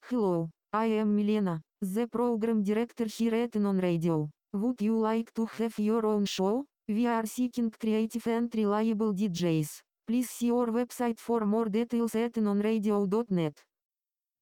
Hello, I am Milena, the program director here at Non Radio. Would you like to have your own show? We are seeking creative and reliable DJs. Please see our website for more details at nonradio.net.